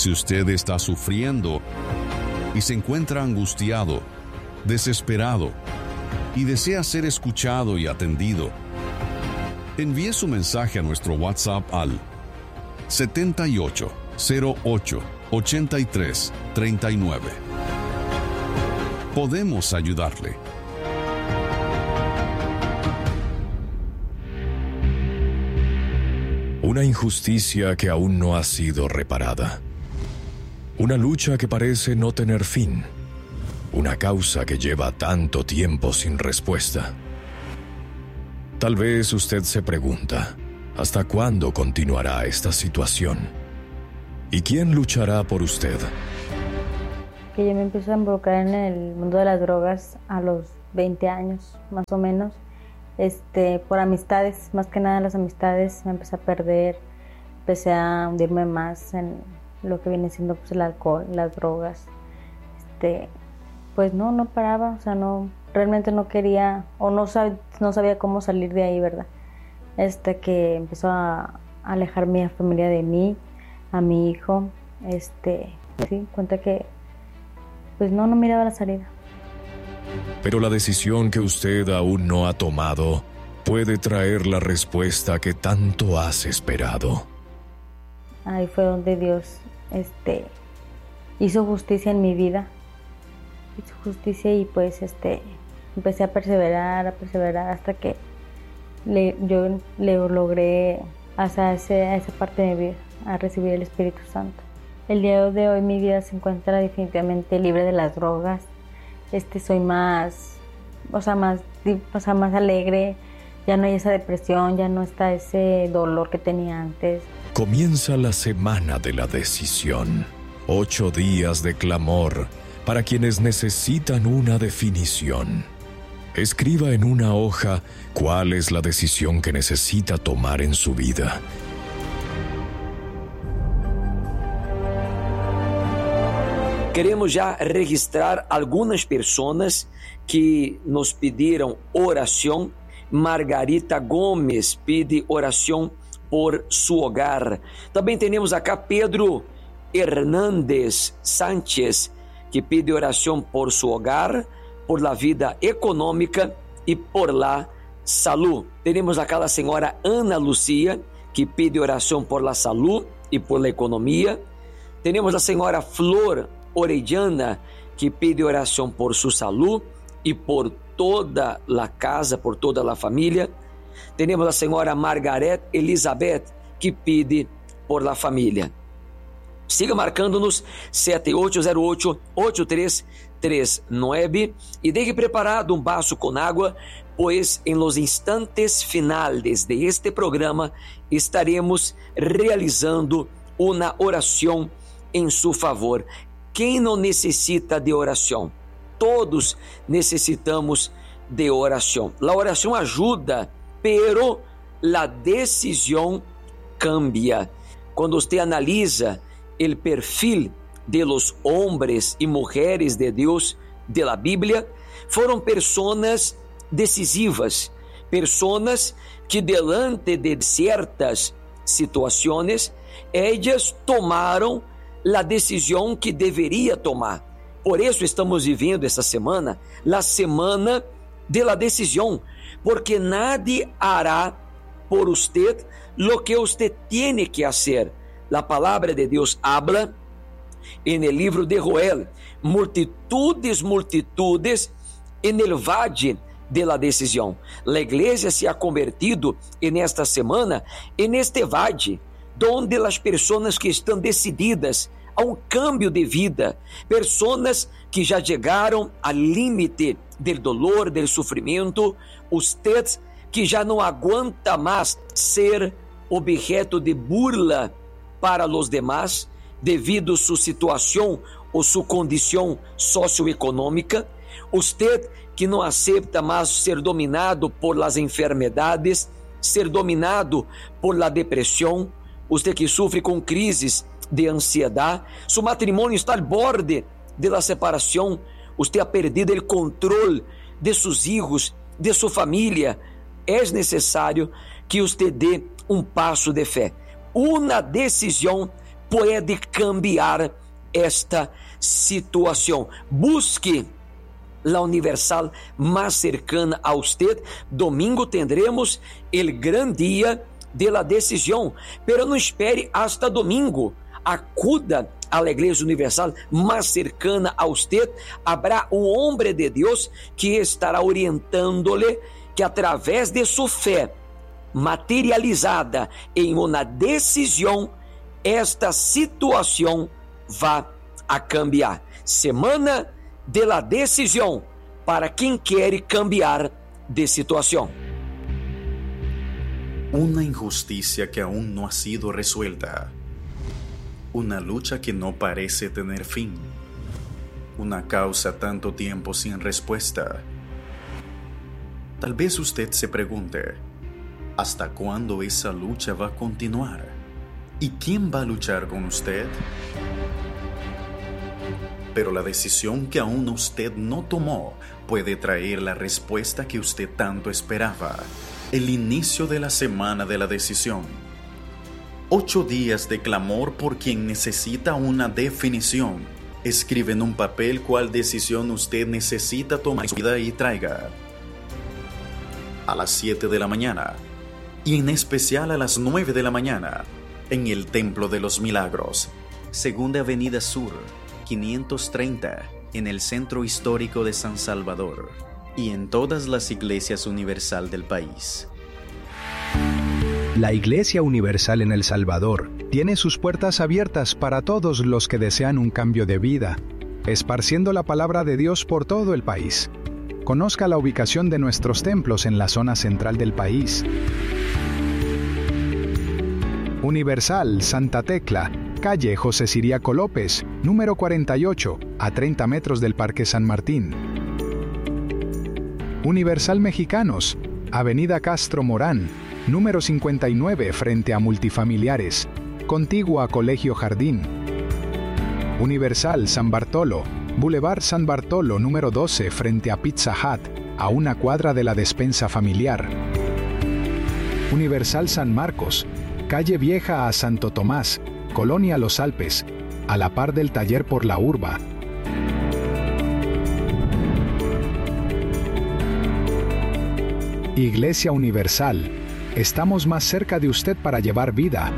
Si usted está sufriendo y se encuentra angustiado, desesperado y desea ser escuchado y atendido, envíe su mensaje a nuestro WhatsApp al 7808-8339. Podemos ayudarle. Una injusticia que aún no ha sido reparada. Una lucha que parece no tener fin. Una causa que lleva tanto tiempo sin respuesta. Tal vez usted se pregunta, ¿hasta cuándo continuará esta situación? ¿Y quién luchará por usted? Que yo me empiezo a involucrar en el mundo de las drogas a los 20 años, más o menos. Por amistades, más que nada las amistades, me empecé a perder, empecé a hundirme más en lo que viene siendo pues, el alcohol, las drogas. Pues no paraba, o sea, realmente no quería o no sabía cómo salir de ahí, ¿verdad? Que empezó a alejar mi familia de mí, a mi hijo, sí, cuenta que pues no miraba la salida. Pero la decisión que usted aún no ha tomado puede traer la respuesta que tanto has esperado. Ahí fue donde Dios hizo justicia en mi vida. Hizo justicia y pues empecé a perseverar hasta que yo le logré hasta esa parte de mi vida, a recibir el Espíritu Santo. El día de hoy mi vida se encuentra definitivamente libre de las drogas. Soy más alegre, ya no hay esa depresión, ya no está ese dolor que tenía antes. Comienza la semana de la decisión. 8 días de clamor para quienes necesitan una definición. Escriba en una hoja cuál es la decisión que necesita tomar en su vida. Queremos já registrar algumas pessoas que nos pediram oração. Margarita Gomes pede oração por seu hogar. Também temos acá Pedro Hernández Sánchez, que pede oração por seu hogar, por la vida econômica e por la salud. Temos acá a senhora Ana Lucia, que pede oração por la salud e por la economia. Temos a senhora Flor Orellana, que pede oração por sua saúde e por toda a casa, por toda a família. Temos a senhora Margaret Elizabeth, que pede por la família. Siga marcando-nos 7808-8339 e deje preparado vaso com água, pois em los instantes finales de este programa estaremos realizando uma oração em seu favor. Quem não necessita de oração? Todos necessitamos de oração. A oração ajuda, pero a decisão cambia. Quando você analisa o perfil de los hombres e mulheres de Deus de la Bíblia, foram pessoas decisivas, pessoas que delante de certas situações, elas tomaram a decisão que deveria tomar. Por isso estamos vivendo essa semana, a semana de la decisão, porque nadie hará por usted lo que usted tiene que hacer. La palavra de Deus habla en el livro de Joel, multitudes en el valle de la decisión. La iglesia se ha convertido en esta semana en este valle, donde las personas que estão decididas a cambio de vida, pessoas que já chegaram ao límite do dolor, do sofrimento, usted que já não aguenta mais ser objeto de burla para os demás, devido a sua situação ou sua condição socioeconômica, usted que não aceita mais ser dominado por las enfermedades, ser dominado por la depressão, usted que sofre com crises de ansiedade, seu matrimônio está ao borde de la separação, usted ha perdido o controle de seus filhos, de sua família, é necessário que usted dê passo de fé. Uma decisão pode cambiar esta situação. Busque la Universal más cercana a usted. Domingo tendremos el gran día de la decisión, pero no espere hasta domingo. Acuda a la Iglesia Universal más cercana a usted. Habrá un hombre de Dios que estará orientándole, que a través de su fe materializada em uma decisão, esta situação vai a cambiar. Semana de la decisão para quem quer cambiar de situação. Una injusticia que aún no ha sido resuelta. Una lucha que no parece tener fin. Una causa tanto tiempo sin respuesta. Tal vez usted se pregunte, ¿hasta cuándo esa lucha va a continuar? ¿Y quién va a luchar con usted? Pero la decisión que aún usted no tomó puede traer la respuesta que usted tanto esperaba. El inicio de la semana de la decisión. 8 días de clamor por quien necesita una definición. Escribe en un papel cuál decisión usted necesita tomar en su vida y traiga. A las 7 de la mañana, y en especial a las 9 de la mañana, en el Templo de los Milagros, Segunda Avenida Sur, 530, en el Centro Histórico de San Salvador, y en todas las iglesias universal del país. La Iglesia Universal en El Salvador tiene sus puertas abiertas para todos los que desean un cambio de vida, esparciendo la palabra de Dios por todo el país. Conozca la ubicación de nuestros templos en la zona central del país. Universal Santa Tecla, calle José Ciriaco López, número 48, a 30 metros del Parque San Martín. Universal Mexicanos, avenida Castro Morán, número 59, frente a Multifamiliares, contigua a Colegio Jardín. Universal San Bartolo, Boulevard San Bartolo, número 12, frente a Pizza Hut, a una cuadra de la despensa familiar. Universal San Marcos, calle Vieja a Santo Tomás, Colonia Los Alpes, a la par del taller por la Urba. Iglesia Universal, estamos más cerca de usted para llevar vida.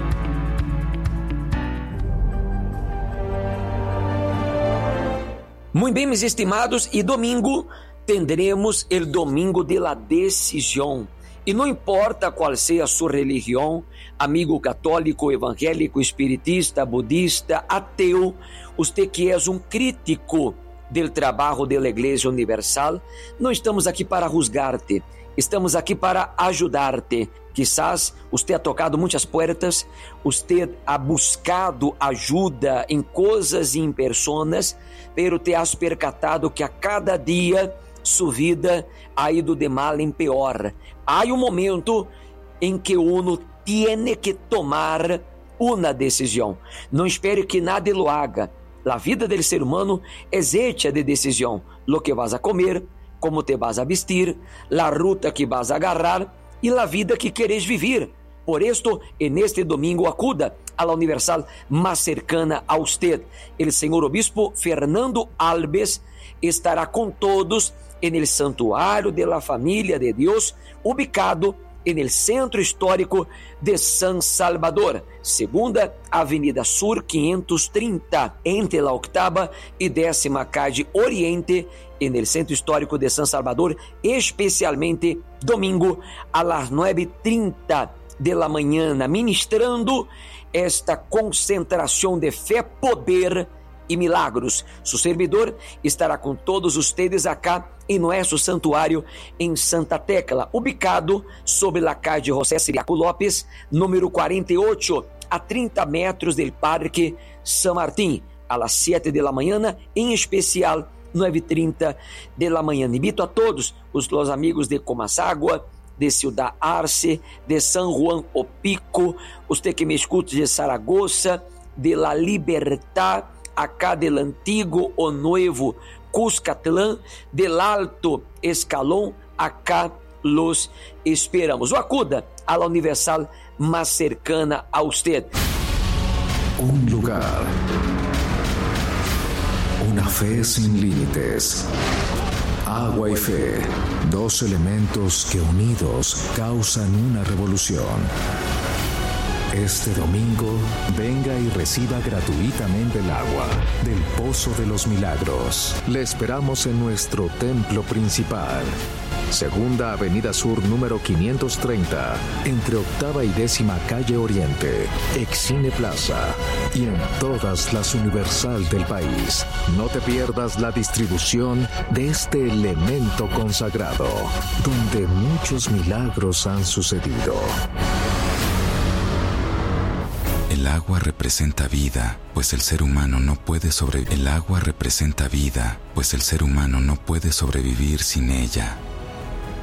Muito bem, meus estimados, e domingo tendremos o domingo de la decisão. E não importa qual seja a sua religião, amigo católico, evangélico, espiritista, budista, ateu, você que é um crítico do trabalho da Igreja Universal, não estamos aqui para juzgar-te, estamos aqui para ajudar-te. Quizás você ha tocado muitas portas, você ha buscado ajuda em coisas e em pessoas, pero te has percatado que a cada dia sua vida ha ido de mal em pior. Há momento em que uno tiene que tomar uma decisão. Não espere que nada lo haga. A vida do ser humano é hecha de decisão. Lo que vas a comer, como te vas a vestir, la ruta que vas a agarrar e a vida que queres viver. Por esto, en este domingo acuda a la Universal más cercana a usted. El señor obispo Fernando Alves estará con todos en el Santuario de la Familia de Dios, ubicado en el Centro Histórico de San Salvador, Segunda Avenida Sur 530, entre la 8ª y 10ª calle Oriente, en el Centro Histórico de San Salvador, especialmente domingo a las 9:30 de la mañana, ministrando esta concentração de fé, poder e milagros. Su servidor estará com todos ustedes acá em nosso santuário em Santa Tecla, ubicado sobre la calle José Ciriaco López, número 48, a 30 metros del Parque San Martín, a las 7 de la mañana, em especial 9:30 de la manhã. Invito a todos os amigos de Comasagua, de Ciudad Arce, de San Juan Opico, você que me escuta de Zaragoza, de La Libertad, acá del Antigo o Nuevo Cuscatlán, del Alto Escalón, acá los esperamos. O acuda a la Universal más cercana a usted. un lugar, una fe sin límites. Agua y fe, dos elementos que unidos causan una revolución. Este domingo, venga y reciba gratuitamente el agua del Pozo de los Milagros. Le esperamos en nuestro templo principal. Segunda Avenida Sur número 530, entre 8ª y 10ª Calle Oriente, Excine Plaza, y en todas las Universal del país. No te pierdas la distribución de este elemento consagrado, donde muchos milagros han sucedido. El agua representa vida, pues el ser humano no puede sobrevivir sin ella.